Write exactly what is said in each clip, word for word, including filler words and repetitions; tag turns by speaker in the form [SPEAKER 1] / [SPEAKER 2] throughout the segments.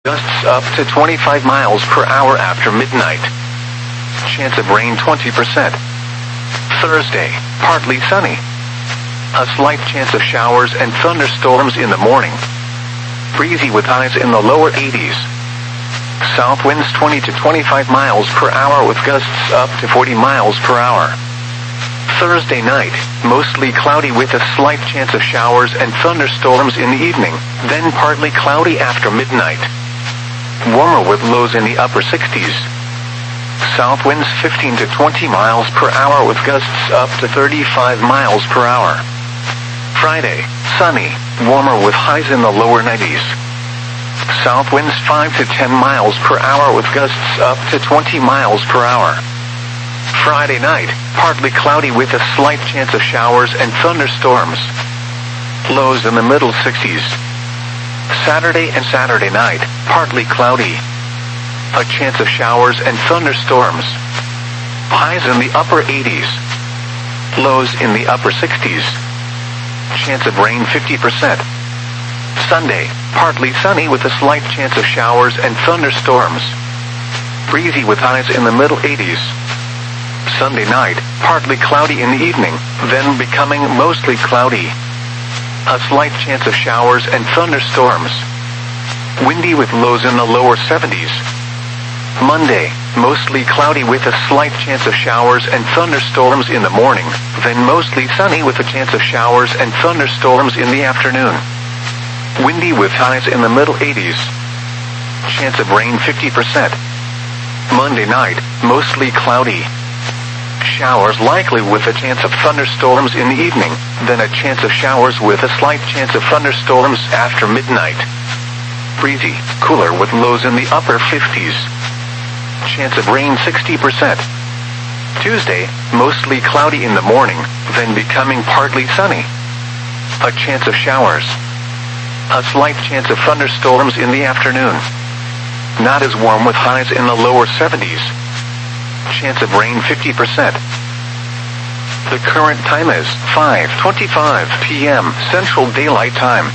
[SPEAKER 1] Gusts up to twenty-five miles per hour after midnight. Chance of rain twenty percent. Thursday, partly sunny. A slight chance of showers and thunderstorms in the morning. Breezy with highs in the lower eighties. South winds twenty to twenty-five miles per hour with gusts up to forty miles per hour. Thursday night, mostly cloudy with a slight chance of showers and thunderstorms in the evening, then partly cloudy after midnight. Warmer with lows in the upper sixties. South winds fifteen to twenty miles per hour with gusts up to thirty-five miles per hour. Friday, sunny, warmer with highs in the lower nineties. South winds five to ten miles per hour with gusts up to twenty miles per hour. Friday night, partly cloudy with a slight chance of showers and thunderstorms. Lows in the middle sixties. Saturday and Saturday night, partly cloudy. A chance of showers and thunderstorms. Highs in the upper eighties. Lows in the upper sixties. Chance of rain fifty percent. Sunday, partly sunny with a slight chance of showers and thunderstorms. Breezy with highs in the middle eighties. Sunday night, partly cloudy in the evening, then becoming mostly cloudy. A slight chance of showers and thunderstorms. Windy with lows in the lower seventies. Monday, mostly cloudy with a slight chance of showers and thunderstorms in the morning, then mostly sunny with a chance of showers and thunderstorms in the afternoon. Windy with highs in the middle eighties. Chance of rain fifty percent. Monday night, mostly cloudy. Showers likely with a chance of thunderstorms in the evening, then a chance of showers with a slight chance of thunderstorms after midnight. Breezy, cooler with lows in the upper fifties. Chance of rain sixty percent. Tuesday, mostly cloudy in the morning, then becoming partly sunny. A chance of showers. A slight chance of thunderstorms in the afternoon. Not as warm with highs in the lower seventies. Chance of rain fifty percent. The current time is five twenty-five p m Central Daylight Time.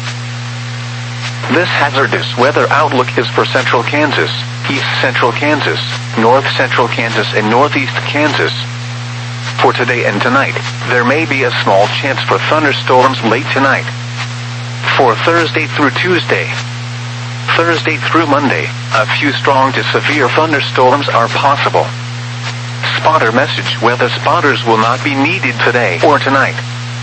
[SPEAKER 1] This hazardous weather outlook is for central Kansas, east central Kansas, north central Kansas and northeast Kansas. For today and tonight, there may be a small chance for thunderstorms late tonight. For Thursday through Tuesday. Thursday through Monday, a few strong to severe thunderstorms are possible. Spotter message: weather spotters will not be needed today or tonight.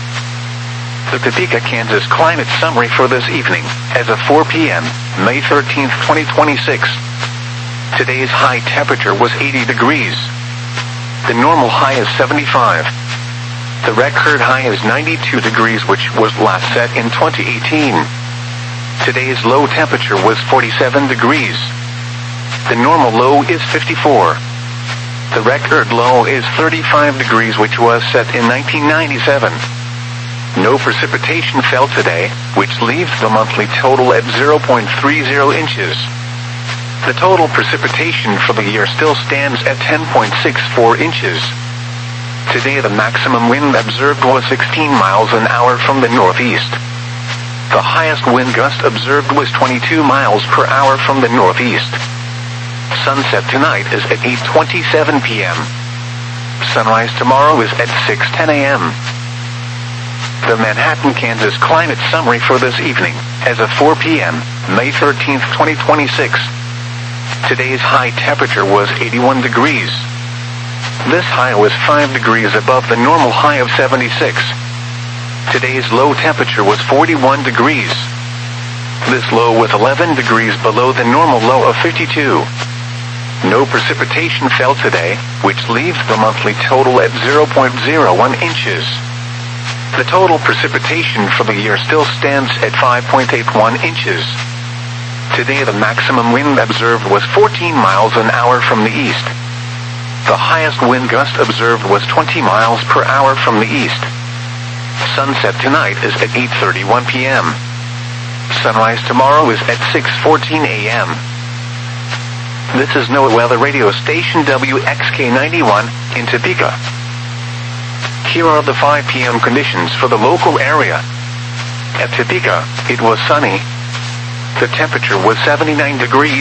[SPEAKER 1] The Topeka, Kansas climate summary for this evening, as of four p m, May thirteenth, twenty twenty-six. Today's high temperature was eighty degrees. The normal high is seventy-five. The record high is ninety-two degrees, which was last set in twenty eighteen. Today's low temperature was forty-seven degrees. The normal low is fifty-four. The record low is thirty-five degrees, which was set in nineteen ninety-seven. No precipitation fell today, which leaves the monthly total at zero point three zero inches. The total precipitation for the year still stands at ten point six four inches. Today the maximum wind observed was sixteen miles an hour from the northeast. The highest wind gust observed was twenty-two miles per hour from the northeast. Sunset tonight is at eight twenty-seven p m Sunrise tomorrow is at six ten a m The Manhattan, Kansas climate summary for this evening, as of four p m, May thirteenth, twenty twenty-six. Today's high temperature was eighty-one degrees. This high was five degrees above the normal high of seventy-six. Today's low temperature was forty-one degrees. This low was eleven degrees below the normal low of fifty-two. No precipitation fell today, which leaves the monthly total at zero point zero one inches. The total precipitation for the year still stands at five point eight one inches. Today the maximum wind observed was fourteen miles an hour from the east. The highest wind gust observed was twenty miles per hour from the east. Sunset tonight is at eight thirty-one p m Sunrise tomorrow is at six fourteen a m This is NOAA Weather Radio Station W X K ninety-one, in Topeka. Here are the five p m conditions for the local area. At Topeka, it was sunny. The temperature was seventy-nine degrees.